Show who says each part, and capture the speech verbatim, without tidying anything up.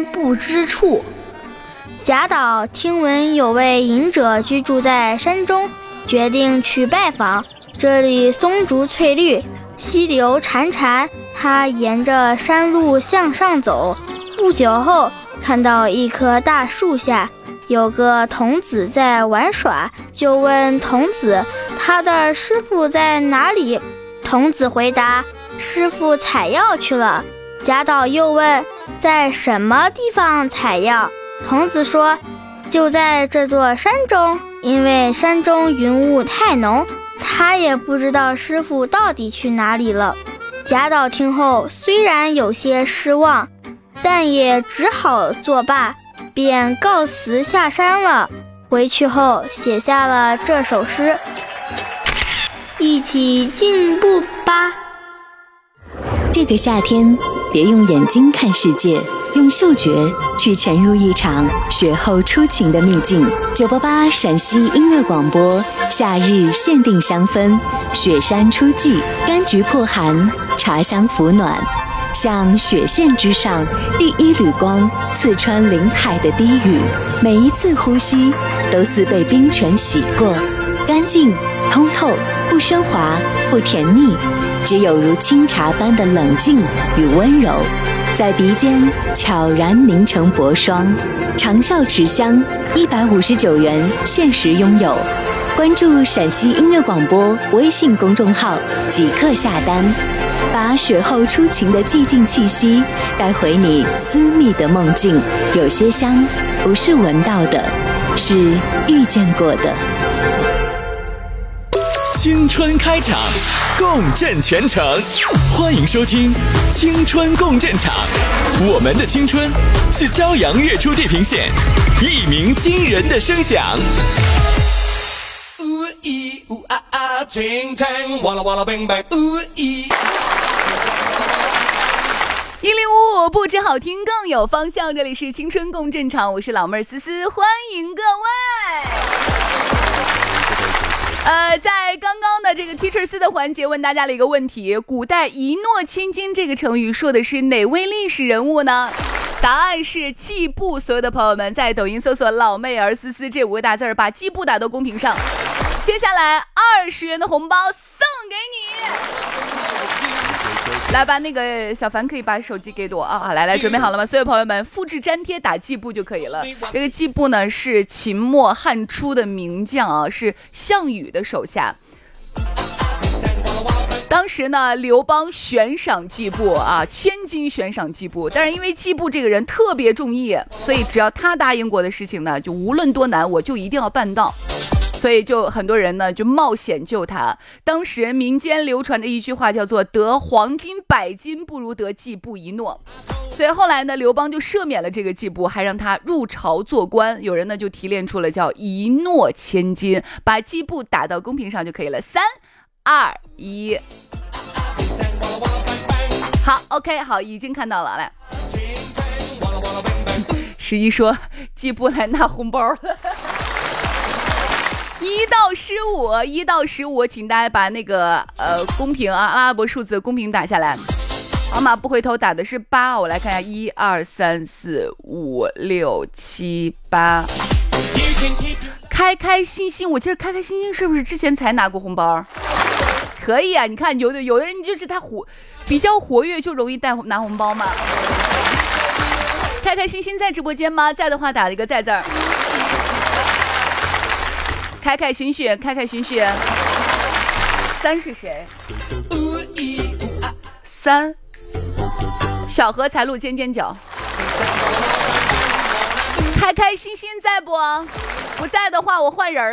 Speaker 1: 间不知处。贾岛听闻有位隐者居住在山中，决定去拜访。这里松竹翠绿，溪流潺潺，他沿着山路向上走，不久后看到一棵大树下有个童子在玩耍，就问童子他的师傅在哪里。童子回答，师傅采药去了。贾岛又问，在什么地方采药？童子说，就在这座山中，因为山中云雾太浓，他也不知道师傅到底去哪里了。贾岛听后虽然有些失望，但也只好作罢，便告辞下山了。回去后写下了这首诗，一起进步吧。
Speaker 2: 这个夏天，别用眼睛看世界，用嗅觉去潜入一场雪后初晴的秘境。九八八陕西音乐广播夏日限定香氛，雪山初霁，柑橘破寒，茶香抚暖，像雪线之上第一缕光，刺穿林海的低语。每一次呼吸都似被冰泉洗过，干净通透，不喧哗不甜腻，只有如清茶般的冷静与温柔，在鼻尖悄然凝成薄霜。长效持香，一百五十九元限时拥有。关注陕西音乐广播微信公众号，即刻下单，把雪后初晴的寂静气息带回你私密的梦境。有些香不是闻到的，是遇见过的。
Speaker 3: 青春开场，共振全城，欢迎收听青春共振场。我们的青春是朝阳月出地平线，一鸣惊人的声响。
Speaker 4: 呜咦呜啊啊，青春哇啦哇啦冰冰，呜咦。
Speaker 5: 一零五五不止好听，更有方向。这里是青春共振场，我是老妹儿思思，欢迎各位。呃，在刚刚的这个 Teachers 的环节问大家了一个问题，古代一诺千金这个成语说的是哪位历史人物呢？答案是季布。所有的朋友们在抖音搜索老妹儿思思这五个大字儿，把季布打到公屏上。接下来二十元的红包送给你。来吧，那个小凡可以把手机给我啊！来来，准备好了吗？所有朋友们，复制粘贴打季布就可以了。这个季布呢是秦末汉初的名将啊，是项羽的手下。当时呢，刘邦悬赏季布啊，千金悬赏季布。但是因为季布这个人特别重义，所以只要他答应过的事情呢，就无论多难，我就一定要办到。所以就很多人呢就冒险救他。当时民间流传着一句话叫做得黄金百斤不如得季布一诺。所以后来呢，刘邦就赦免了这个季布，还让他入朝做官。有人呢就提炼出了叫一诺千金，把季布打到公屏上就可以了。三二一，好 OK 好，已经看到了。来，十一说季布来拿红包了。一到十五，一到十五，请大家把那个呃公屏啊，阿拉伯数字公屏打下来。号码不回头打的是八，我来看一下，一二三四五六七八。开开心心，我记得开开心心是不是之前才拿过红包？可以啊，你看有的有的人就是他活比较活跃，就容易带拿红包嘛。开开心心在直播间吗？在的话打一个在字儿。开开心心，开开心心。三是谁？三，小荷才露尖尖角。开开心心在不？不在的话，我换人。